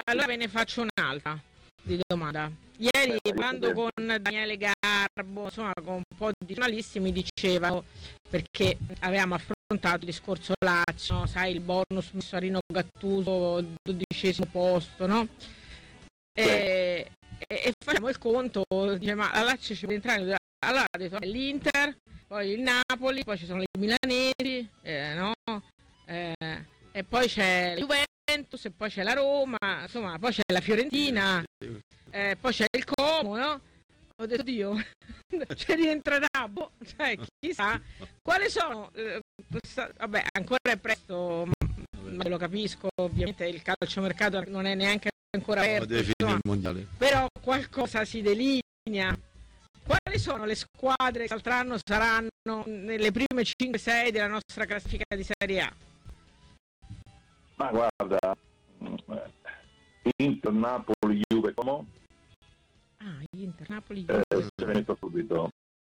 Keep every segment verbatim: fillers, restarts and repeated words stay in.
allora ve ne faccio un'altra di domanda. Ieri parlando con Daniele Garbo, insomma con un po' di giornalisti, mi dicevano, perché avevamo affrontato il discorso Lazio, no? Sai, il bonus Missarino Gattuso, dodicesimo posto, no? E, e, e facciamo il conto, dice, ma la Lazio ci può entrare, allora ha detto l'Inter, poi il Napoli, poi ci sono i milanesi, eh, no? Eh, e poi c'è la Juventus, e poi c'è la Roma, insomma, poi c'è la Fiorentina, eh, poi c'è il Como, no? Ho detto, Dio, ci rientrerà, boh, cioè, chissà, quali sono, eh, vabbè, ancora è presto, ma lo capisco, ovviamente il calciomercato non è neanche ancora aperto, insomma, mondiale. Però qualcosa si delinea. Quali sono le squadre che salteranno, saranno nelle prime cinque sei della nostra classifica di Serie A? Ma guarda, Inter, Napoli, Juve, Como. Ah, Inter, Napoli, Juve. Eh, se ne metto subito.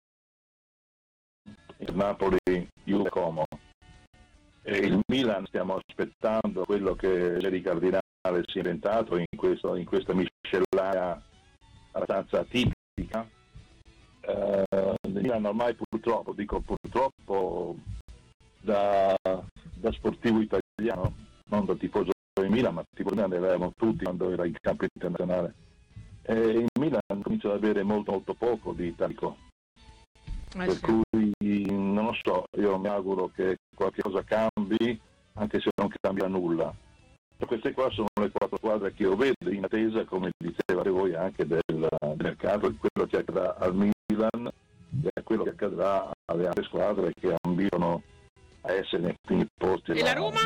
Il Napoli, Juve, Como. E il Milan stiamo aspettando quello che Jerry Cardinale si è inventato in, questo, in questa miscellanea abbastanza tipica. Eh, il Milan ormai purtroppo, dico purtroppo, da, da sportivo italiano, non da tifoso di Milan, ma tifoso ne avevamo tutti quando era in campo internazionale. E il Milan comincia ad avere molto molto poco di italico. Eh, per sì. cui non lo so, io mi auguro che qualche cosa cambi, anche se non cambia nulla. Queste qua sono le quattro squadre che io vedo in attesa, come dicevate voi, anche del, del mercato, di quello che accadrà al Milan e quello che accadrà alle altre squadre che ambiscono a essere nei primi posti. E la Roma?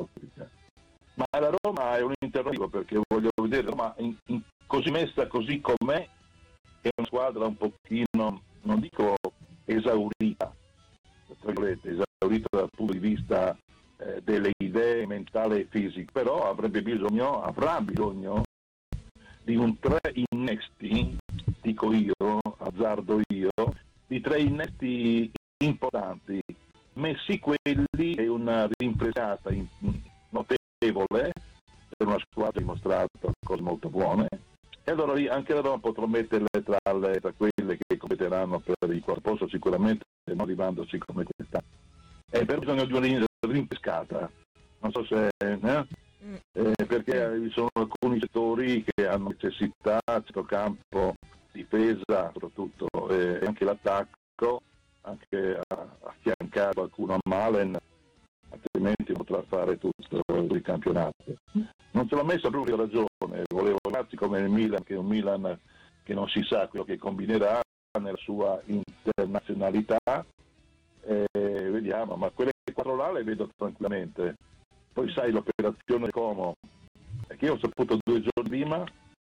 Ma la Roma è un interrogativo, perché voglio vedere, ma in, in, così messa così com'è, è una squadra un pochino, non dico esaurita, tra virgolette, esaurita dal punto di vista eh, delle idee mentali e fisiche, però avrebbe bisogno, avrà bisogno di un tre innesti, dico io, azzardo io, di tre innesti importanti, messi quelli e una rimpresata in, notevole per una squadra che ha dimostrato cose molto buone, e allora lì anche la Roma potrò metterle tra, le, tra quelle che competeranno per il quarto posto, sicuramente non arrivandoci come questa. E per bisogno di una rimpescata, non so se eh? Eh, perché ci sono alcuni settori che hanno necessità, centrocampo, difesa soprattutto, e anche l'attacco, anche a, a fiancare qualcuno a Malen, altrimenti potrà fare tutto il campionato. Non ce l'ho messa proprio ragione, volevo ragazzi come il Milan, che è un Milan che non si sa quello che combinerà nella sua internazionalità, eh, vediamo, ma quelle quattro là le vedo tranquillamente. Poi sai l'operazione Como, che io ho saputo due giorni prima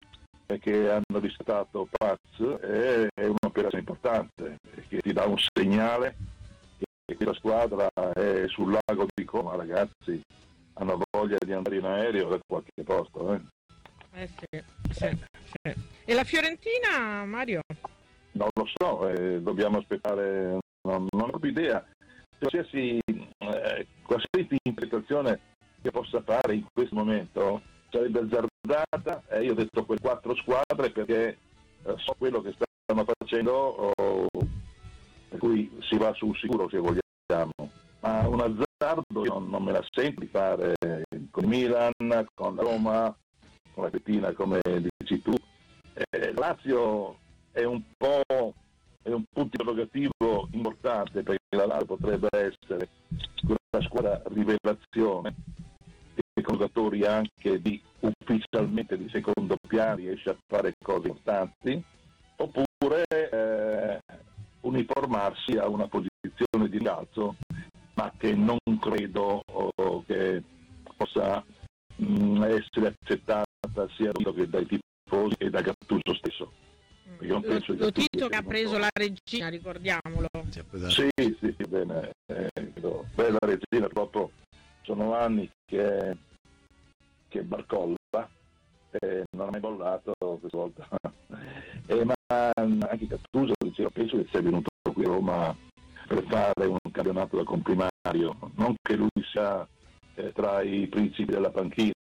che hanno riscattato Paz, è, è un'operazione importante che ti dà un segnale che questa squadra è sul lago di Como, ragazzi, hanno voglia di andare in aereo da qualche posto. Eh, eh sì, sì, sì. E la Fiorentina, Mario? Non lo so, eh, dobbiamo aspettare, non, non ho più idea. Qualsiasi, eh, qualsiasi interpretazione che possa fare in questo momento sarebbe azzardata, e eh, io ho detto quelle quattro squadre perché eh, so quello che stanno facendo, oh, per cui si va sul sicuro se vogliamo, ma un azzardo io non me la sento di fare con il Milan, con la Roma, con la Fiorentina come dici tu. eh, Lazio è un po' è un punto interrogativo importante, perché la Lazio potrebbe essere quella squadra rivelazione che con giocatori anche di ufficialmente di secondo piano riesce a fare cose importanti, oppure eh, uniformarsi a una posizione di rialzo, ma che non credo oh, che possa mh, essere accettata sia che dai tifosi che da Gattuso stesso. Lo, lo Tito che ha preso la regina, ricordiamolo. Sì, sì, sì, bene. Eh, beh, la regina proprio sono anni che, che barcolla, eh, non ha mai bollato questa volta. eh, ma anche Gattuso diceva, penso che sia venuto qui a Roma per fare un campionato da comprimario, non che lui sia eh, tra i principi della panchina,